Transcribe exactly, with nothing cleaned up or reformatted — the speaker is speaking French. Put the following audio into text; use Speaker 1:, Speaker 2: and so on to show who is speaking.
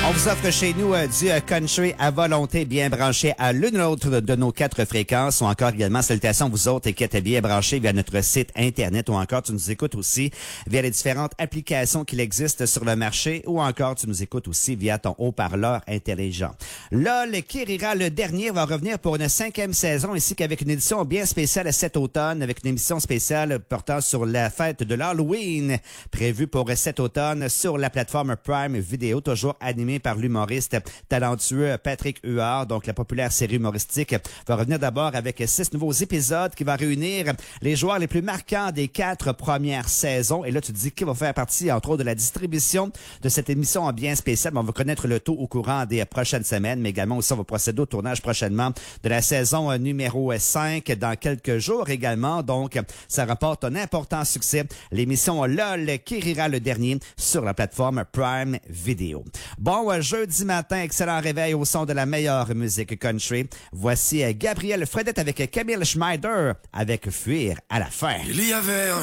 Speaker 1: On vous offre chez nous euh, du euh, country à volonté, bien branché à l'une ou l'autre de, de nos quatre fréquences, ou encore également salutations vous autres qui êtes bien branchés via notre site internet, ou encore tu nous écoutes aussi via les différentes applications qu'il existe sur le marché, ou encore tu nous écoutes aussi via ton haut-parleur intelligent. LOL qui rira le dernier va revenir pour une cinquième saison, ainsi qu'avec une édition bien spéciale cet automne, avec une émission spéciale portant sur la fête de l'Halloween, prévue pour cet automne sur la plateforme Prime Video, toujours animée par l'humoriste talentueux Patrick Huard. Donc, la populaire série humoristique va revenir d'abord avec six nouveaux épisodes qui va réunir les joueurs les plus marquants des quatre premières saisons. Et là, tu te dis qui va faire partie, entre autres, de la distribution de cette émission bien spéciale. On va connaître le tout au courant des prochaines semaines, mais également aussi, on va procéder au tournage prochainement de la saison numéro cinq dans quelques jours également. Donc, ça rapporte un important succès. L'émission LOL qui rira le dernier sur la plateforme Prime Video. Bon, euh, jeudi matin, excellent réveil au son de la meilleure musique country. Voici euh, Gabriel Fredette avec Camille Schneider avec Fuir à la fin.
Speaker 2: Il y avait un